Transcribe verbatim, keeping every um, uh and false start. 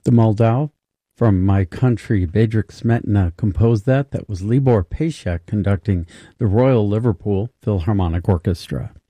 The Moldau from My Country, Bedřich Smetana composed that. That was Libor Pašek conducting the Royal Liverpool Philharmonic Orchestra.